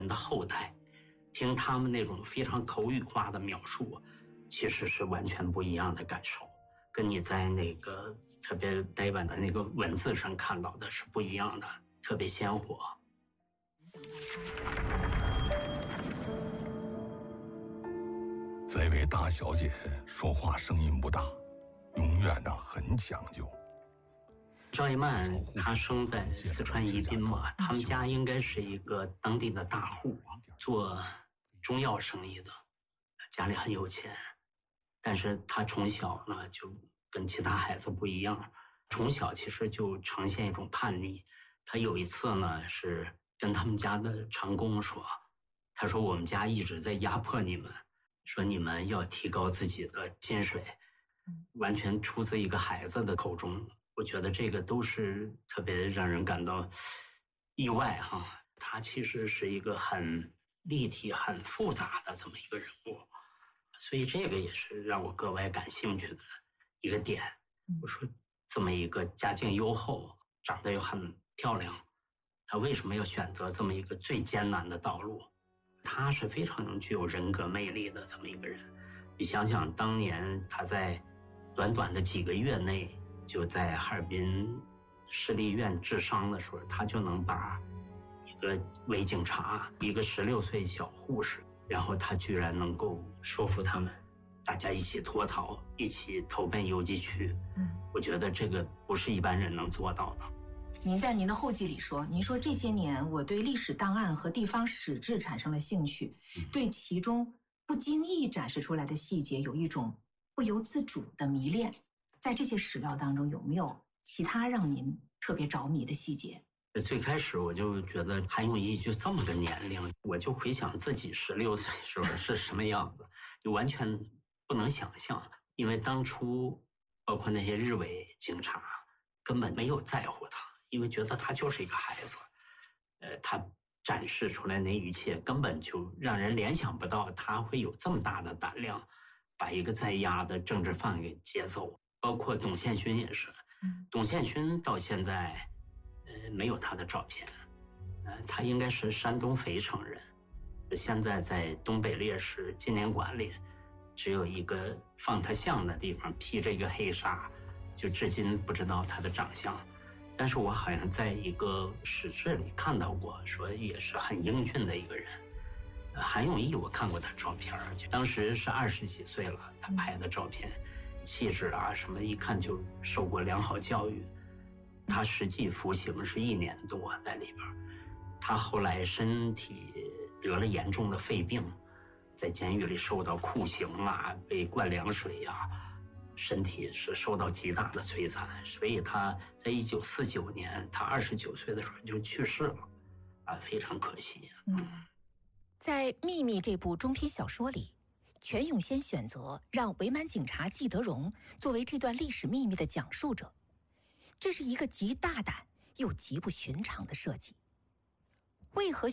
的后代，听他们那种非常口语化的描述，其实是完全不一样的感受，跟你在那个特别呆板的那个文字上看到的是不一样的，特别鲜活。 这位大小姐说话声音不大，永远很讲究。 赵一曼她生在四川宜宾嘛，他们家应该是一个当地的大户，做中药生意的，家里很有钱。但是她从小呢就跟其他孩子不一样，从小其实就呈现一种叛逆。她有一次呢是跟他们家的长工说，她说我们家一直在压迫你们，说你们要提高自己的薪水，完全出自一个孩子的口中。我觉得这个都是特别让人感到意外哈。他其实是一个很立体、很复杂的这么一个人物，所以这个也是让我格外感兴趣的一个点。我说这么一个家境优厚、长得又很漂亮，他为什么要选择这么一个最艰难的道路？他是非常具有人格魅力的这么一个人。你想想，当年他在短短的几个月内，就在哈尔滨市立医院治伤的时候，他就能把一个伪警察，一个16岁小护士，然后他居然能够说服他们，大家一起脱逃，一起投奔游击区。我觉得这个不是一般人能做到的。 您在您的后记里说，您说这些年我对历史档案和地方史志产生了兴趣，对其中不经意展示出来的细节有一种不由自主的迷恋。在这些史料当中，有没有其他让您特别着迷的细节？ 最开始我就觉得韩永义就这么个年龄，我就回想自己16岁时候是什么样子，就完全不能想象。因为当初包括那些日伪警察根本没有在乎他，因为觉得他就是一个孩子。他展示出来那一切根本就让人联想不到他会有这么大的胆量把一个在押的政治犯给接走。包括董宪勋也是，董宪勋到现在没有他的照片。他应该是山东肥城人，现在在东北烈士纪念馆里只有一个放他像的地方，披着一个黑纱，就至今不知道他的长相。但是我好像在一个史志里看到过，说也是很英俊的一个人。韩永义我看过他照片，就当时是20几岁了，他拍的照片，气质啊什么一看就受过良好教育。他实际服刑是1年多在里边，他后来身体得了严重的肺病，在监狱里受到酷刑啊，被灌凉水啊，身体是受到极大的摧残。所以他在1949年他29岁的时候就去世了，非常可惜。 在《秘密》这部中篇小说里，全永先选择让伪满警察季德荣作为这段历史秘密的讲述者，这是一个极大胆又极不寻常的设计。为何